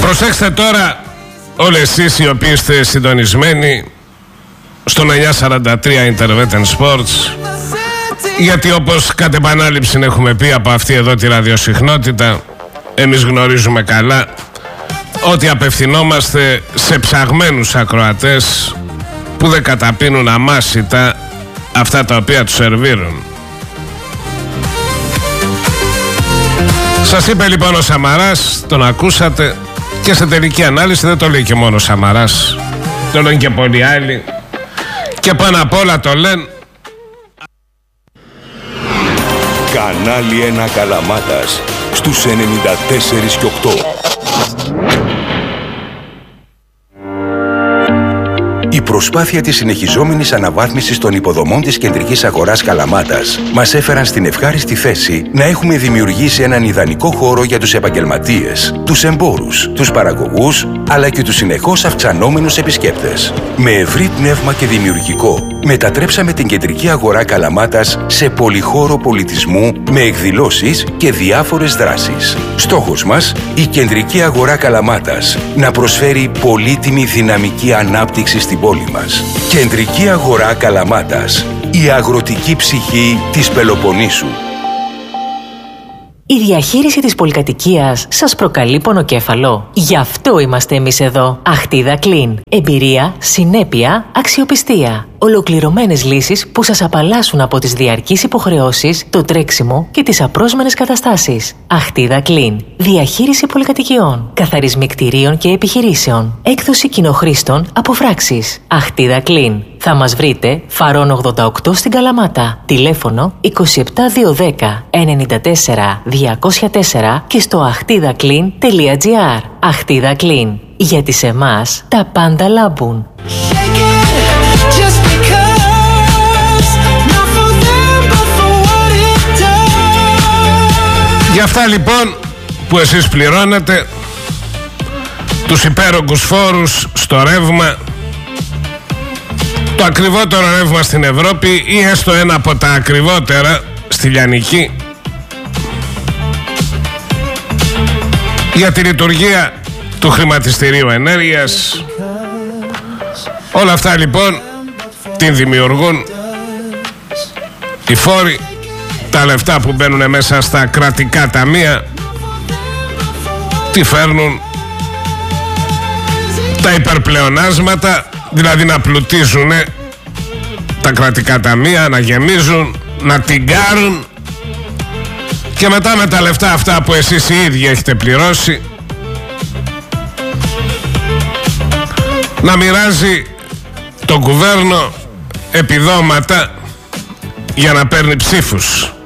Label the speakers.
Speaker 1: Προσέξτε τώρα όλες εσείς οι οποίοι είστε συντονισμένοι στον 943 Internet and Sports, γιατί όπως κατ' επανάληψη έχουμε πει από αυτή εδώ τη ραδιοσυχνότητα, εμείς γνωρίζουμε καλά ότι απευθυνόμαστε σε ψαγμένους ακροατές που δεν καταπίνουν αμάσιτα αυτά τα οποία τους σερβίρουν. Σας είπε λοιπόν ο Σαμαράς, τον ακούσατε, και σε τελική ανάλυση δεν το λέει και μόνο ο Σαμαράς, το λένε και πολλοί άλλοι, και πάνω απ' όλα το λένε.
Speaker 2: Κανάλι 1 Καλαμάτας στους 94 και 8. Η προσπάθεια της συνεχιζόμενης αναβάθμισης των υποδομών της κεντρικής αγοράς Καλαμάτας μας έφεραν στην ευχάριστη θέση να έχουμε δημιουργήσει έναν ιδανικό χώρο για τους επαγγελματίες, τους εμπόρους, τους παραγωγούς, αλλά και τους συνεχώς αυξανόμενους επισκέπτες. Με ευρύ πνεύμα και δημιουργικό, μετατρέψαμε την κεντρική αγορά Καλαμάτας σε πολυχώρο πολιτισμού με εκδηλώσεις και διάφορες δράσεις. Στόχος μας, η κεντρική αγορά Καλαμάτας να προσφέρει πολύτιμη δυναμική ανάπτυξη στην πόλη μας. Κεντρική αγορά Καλαμάτας, η αγροτική ψυχή της Πελοποννήσου.
Speaker 3: Η διαχείριση της πολυκατοικίας σας προκαλεί πονοκέφαλο. Γι' αυτό είμαστε εμείς εδώ. Αχτίδα Clean. Εμπειρία, συνέπεια, αξιοπιστία. Ολοκληρωμένες λύσεις που σας απαλλάσσουν από τις διαρκείς υποχρεώσεις, το τρέξιμο και τις απρόσμενες καταστάσεις. Αχτίδα Clean. Διαχείριση πολυκατοικιών, καθαρισμοί κτηρίων και επιχειρήσεων, έκδοση κοινοχρήστων από φράξεις. Αχτίδα Clean. Θα μας βρείτε Φαρών 88 στην Καλαμάτα. Τηλέφωνο 27210 94 204 και στο αχτίδαclean.gr. Αχτίδα Clean. Γιατί σε εμάς τα πάντα λάμπουν.
Speaker 1: Για αυτά λοιπόν που εσείς πληρώνετε τους υπέρογκους φόρους στο ρεύμα, το ακριβότερο ρεύμα στην Ευρώπη ή έστω ένα από τα ακριβότερα στη Λιανική, για τη λειτουργία του χρηματιστηρίου ενέργειας, όλα αυτά λοιπόν την δημιουργούν οι φόροι, τα λεφτά που μπαίνουν μέσα στα κρατικά ταμεία, τι φέρνουν τα υπερπλεονάσματα, δηλαδή να πλουτίζουν τα κρατικά ταμεία, να γεμίζουν, να τυγκάρουν, και μετά με τα λεφτά αυτά που εσείς οι ίδιοι έχετε πληρώσει να μοιράζει το κουβέρνο επιδόματα για να παίρνει ψήφους.